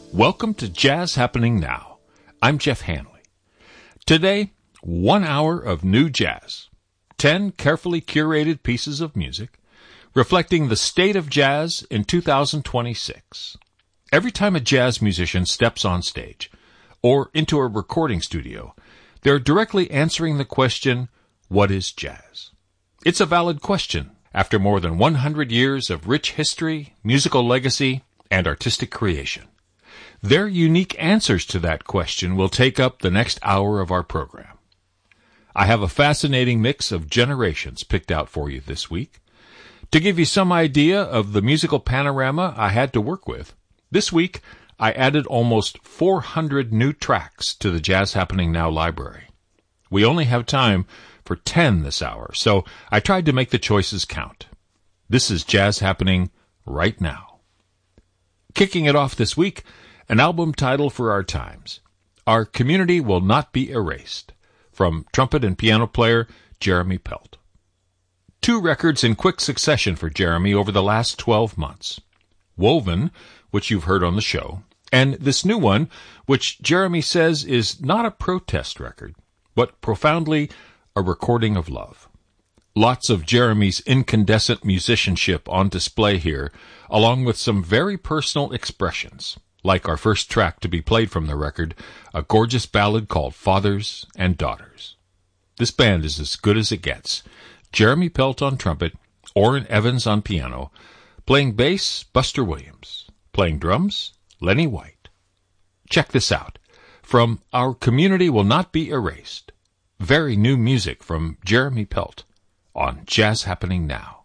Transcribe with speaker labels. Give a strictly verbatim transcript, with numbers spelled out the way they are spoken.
Speaker 1: Welcome to Jazz Happening Now. I'm Jeff Hanley. Today, one hour of new jazz. Ten carefully curated pieces of music reflecting the state of jazz in two thousand twenty-six. Every time a jazz musician steps on stage or into a recording studio, they're directly answering the question, what is jazz? It's a valid question after more than one hundred years of rich history, musical legacy, and artistic creation. Their unique answers to that question will take up the next hour of our program. I have a fascinating mix of generations picked out for you this week. To give you some idea of the musical panorama I had to work with, this week I added almost four hundred new tracks to the Jazz Happening Now library. We only have time for ten this hour, so I tried to make the choices count. This is Jazz Happening right now. Kicking it off this week, an album title for our times, Our Community Will Not Be Erased, from trumpet and piano player Jeremy Pelt. Two records in quick succession for Jeremy over the last twelve months. Woven, which you've heard on the show, and this new one, which Jeremy says is not a protest record, but profoundly a recording of love. Lots of Jeremy's incandescent musicianship on display here, along with some very personal expressions, like our first track to be played from the record, a gorgeous ballad called Fathers and Daughters. This band is as good as it gets. Jeremy Pelt on trumpet, Orrin Evans on piano, playing bass, Buster Williams, playing drums, Lenny White. Check this out. From Our Community Will Not Be Erased, very new music from Jeremy Pelt on Jazz Happening Now.